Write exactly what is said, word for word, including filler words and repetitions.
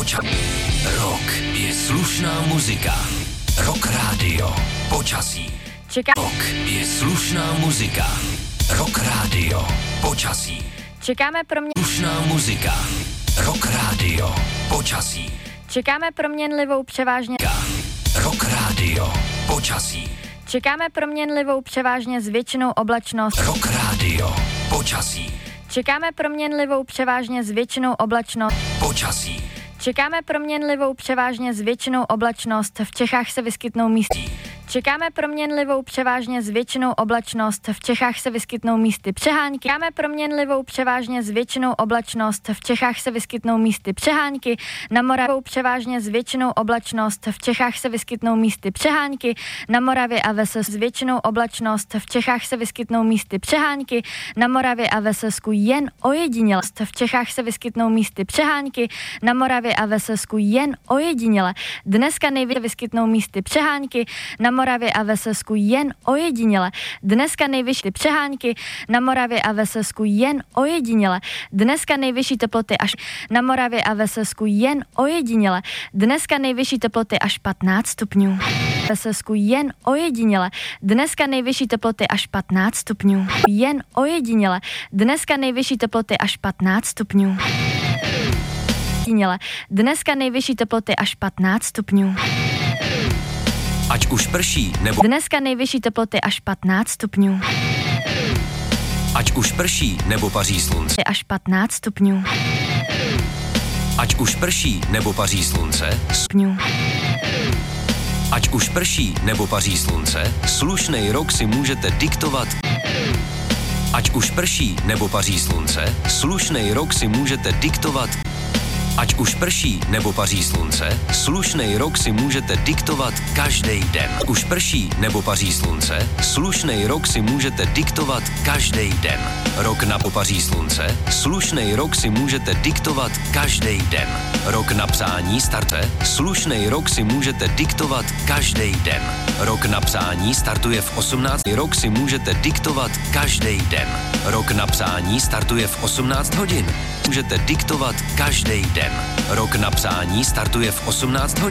Poča- Rok je slušná muzika. Rock Radio. Počasí. Čeká... Rok je slušná muzika. Rock Radio. Počasí. Čekáme promě... Slušná muzika. Rock Radio. Počasí. Čekáme proměnlivou převážně... Rock Radio. Počasí. Čekáme proměnlivou převážně s většinou oblačnost. Rock Radio. Počasí. Čekáme proměnlivou převážně s většinou oblačnost. Počasí. Čekáme proměnlivou převážně s většinou oblačnost. V Čechách se vyskytnou místy. Čekáme proměnlivou převážně s většinou oblačnost. V Čechách se vyskytnou místy přehánky. Čekáme proměnlivou převážně s většinou oblačnost. V Čechách se vyskytnou místy přehánky. Na Moravě převážně s většinou oblačnost. V Čechách se vyskytnou místy přehánky. Na Moravě a ve Slezsku s většinou oblačnost. V Čechách se vyskytnou místy přehánky. Na Moravě a ve Slezsku jen ojediněle. V Čechách se vyskytnou místy přehánky. Na Moravě a ve Slezsku jen ojediněle. Dneska nejvíce vyskytnou místy přehánky. Na Moravě a ve Slezsku jen ojediněle. Dneska nejvyšší přehánky. Na Moravě a ve Slezsku jen ojediněle. Dneska nejvyšší teploty až na Moravě a ve Slezsku jen ojediněle. Dneska nejvyšší teploty až patnáct stupňů. Ve Slezsku jen ojediněle. Dneska nejvyšší teploty až patnáct stupňů. Jen ojediněle. Dneska nejvyšší teploty až patnáct stupňů. Dneska nejvyšší teploty až patnáct stupňů. Ať už prší, nebo... Dneska nejvyšší teploty až patnáct stupňů. Ať už prší, nebo paří slunce. Až patnáct stupňů. Ať už prší, nebo paří slunce. Stupňů. Ať už prší, nebo paří slunce, slušnej rok si můžete diktovat. Ať už prší, nebo paří slunce, slušnej rok si můžete diktovat. Ať už prší, nebo paří slunce, slušnej rok si můžete diktovat každý den. Už prší, nebo paří slunce, slušnej rok si můžete diktovat každý den. Rok na popaří slunce, slušnej rok si můžete diktovat každý den. Rok na psání starte, slušnej rok si můžete diktovat každý den. Rok na psání startuje v osmnáct. Rok si můžete diktovat každý den. Rok na psání startuje v osmnáct hodin. Můžete diktovat každý den. Rok na psání startuje v osmnáct hodin.